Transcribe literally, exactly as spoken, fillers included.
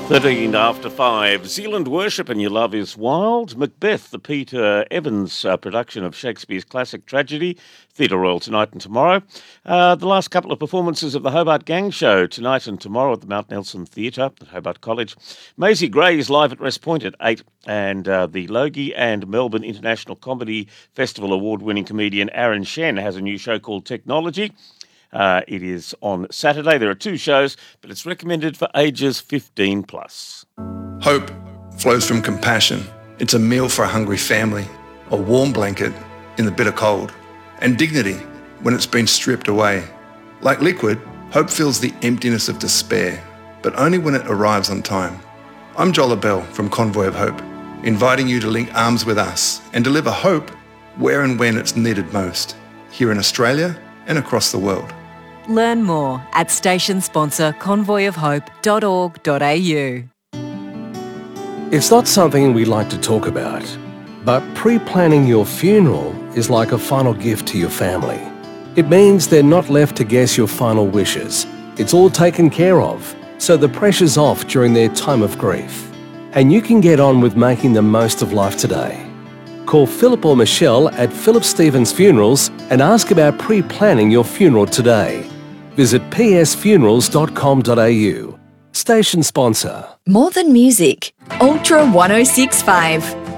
thirteen after five. Zealand Worship and Your Love is Wild. Macbeth, the Peter Evans uh, production of Shakespeare's classic tragedy. Theatre Royal tonight and tomorrow. Uh, the last couple of performances of the Hobart Gang Show tonight and tomorrow at the Mount Nelson Theatre at Hobart College. Maisie Gray is live at West Point at eight. And uh, the Logie and Melbourne International Comedy Festival award-winning comedian Aaron Shen has a new show called Technology. Uh, it is on Saturday. There are two shows, but it's recommended for ages fifteen plus. Hope flows from compassion. It's a meal for a hungry family, a warm blanket in the bitter cold, and dignity when it's been stripped away. Like liquid, hope fills the emptiness of despair, but only when it arrives on time. I'm Joel Bell from Convoy of Hope, inviting you to link arms with us and deliver hope where and when it's needed most, here in Australia and across the world. Learn more at station sponsor convoy of hope dot org dot a u. It's not something we like to talk about, but pre-planning your funeral is like a final gift to your family. It means they're not left to guess your final wishes. It's all taken care of, so the pressure's off during their time of grief. And you can get on with making the most of life today. Call Philip or Michelle at Philip Stevens Funerals and ask about pre-planning your funeral today. Visit p s funerals dot com dot a u. Station sponsor. More than music. Ultra one oh six point five.